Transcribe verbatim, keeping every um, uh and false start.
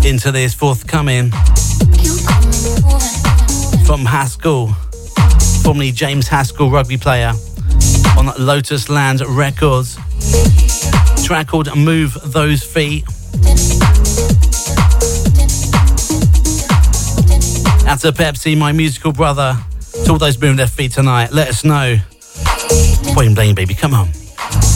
into this forthcoming from Haskell, formerly James Haskell, rugby player, on Lotus Land Records. Track called Move Those Feet. Out to Pepsi, my musical brother. To all those moving their feet tonight, let us know. Point blank, baby, come on.